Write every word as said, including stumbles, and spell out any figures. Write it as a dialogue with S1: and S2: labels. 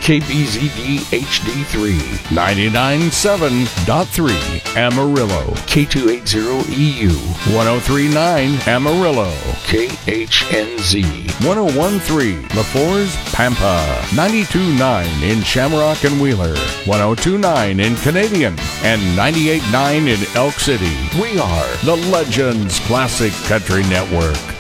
S1: K B Z D H D three, ninety-nine point seven point three Amarillo, K two eighty E U, one oh three point nine Amarillo, K H N Z, one oh one point three LaForce Pampa, ninety-two point nine in Shamrock and Wheeler, one oh two point nine in Canadian, and ninety-eight point nine in Elk City. We are the Legends Classic Country Network.